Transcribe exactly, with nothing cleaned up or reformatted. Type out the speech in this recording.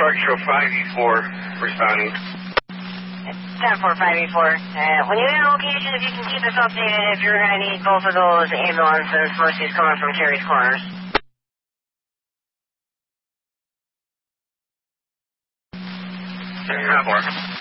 Target show five E four responding. ten four, five E four. Uh, when you get a location, if you can keep us updated, if you're going to need both of those ambulances, Mercy's coming from Terry's Corners. ten four.